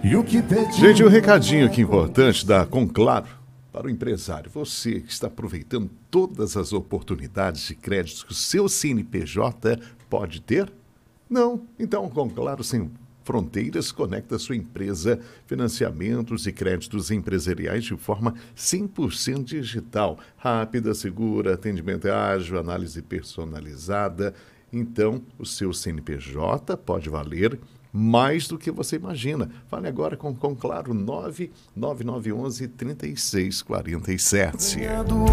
E o que pediu... Gente, um recadinho aqui importante da Conclaro para o empresário. Você que está aproveitando todas as oportunidades de créditos que o seu CNPJ pode ter? Não? Então, Conclaro Sem Fronteiras conecta a sua empresa, financiamentos e créditos empresariais de forma 100% digital. Rápida, segura, atendimento ágil, análise personalizada. Então, o seu CNPJ pode valer mais do que você imagina. Fale agora com Conclaro 99911 3647.